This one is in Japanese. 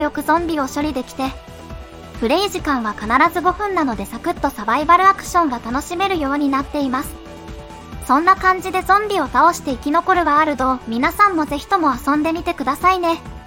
よくゾンビを処理できて、プレイ時間は必ず5分なのでサクッとサバイバルアクションが楽しめるようになっています。そんな感じでゾンビを倒して生き残るワールドを皆さんもぜひとも遊んでみてくださいね。